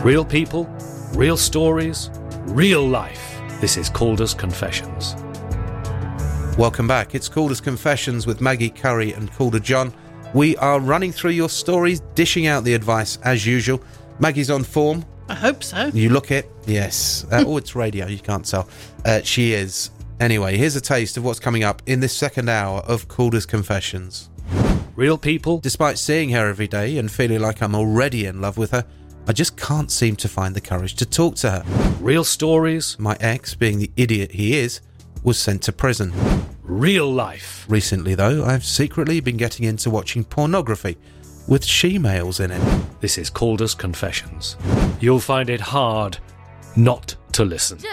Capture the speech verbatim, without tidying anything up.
Real people, real stories, real life. This is Calder's Confessions. Welcome back. It's Calder's Confessions with Maggie Curry and Calder John. We are running through your stories, dishing out the advice as usual. Maggie's on form. I hope so. You look it. Yes. Uh, oh, it's radio. You can't tell. Uh, she is. Anyway, here's a taste of what's coming up in this second hour of Calder's Confessions. Real people. Despite seeing her every day and feeling like I'm already in love with her, I just can't seem to find the courage to talk to her. Real stories. My ex, being the idiot he is, was sent to prison. Real life. Recently, though, I've secretly been getting into watching pornography with she-males in it. This is Calder's Confessions. You'll find it hard not to listen.